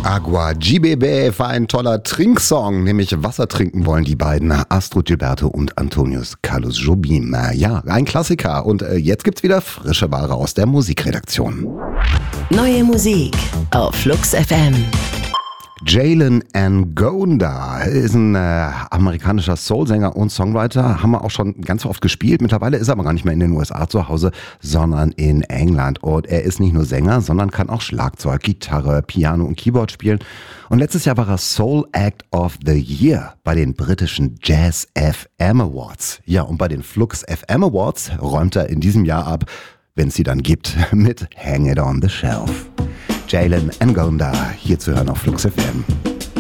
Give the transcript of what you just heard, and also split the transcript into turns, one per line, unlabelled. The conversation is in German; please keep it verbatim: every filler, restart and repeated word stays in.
Agua Gibebe war ein toller Trinksong, nämlich Wasser trinken wollen die beiden, Astrud Gilberto und Antonius Carlos Jobim. Ja, ein Klassiker und jetzt gibt's wieder frische Ware aus der Musikredaktion.
Neue Musik auf Flux F M.
Jalen Ngonda ist ein äh, amerikanischer Soulsänger und Songwriter, haben wir auch schon ganz oft gespielt. Mittlerweile ist er aber gar nicht mehr in den U S A zu Hause, sondern in England. Und er ist nicht nur Sänger, sondern kann auch Schlagzeug, Gitarre, Piano und Keyboard spielen. Und letztes Jahr war er Soul Act of the Year bei den britischen Jazz F M Awards. Ja, und bei den Flux F M Awards räumt er in diesem Jahr ab, wenn es sie dann gibt, mit Hang It On The Shelf. Jalen Ngonda, hier zu hören auf Flux F M.